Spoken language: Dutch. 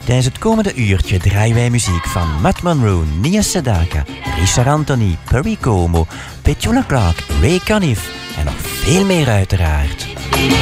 Tijdens het komende uurtje draaien wij muziek van Matt Monro, Nia Sedaka, Richard Anthony, Perry Como, Petula Clark, Ray Conniff en nog veel meer uiteraard.